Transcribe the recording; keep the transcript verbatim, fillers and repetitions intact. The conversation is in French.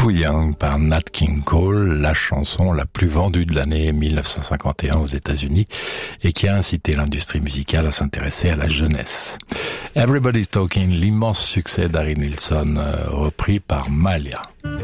Too Young par Nat King Cole, la chanson la plus vendue de l'année mille neuf cent cinquante et un aux États-Unis et qui a incité l'industrie musicale à s'intéresser à la jeunesse. Everybody's Talking, l'immense succès d'Harry Nilsson, euh, repris par Malia.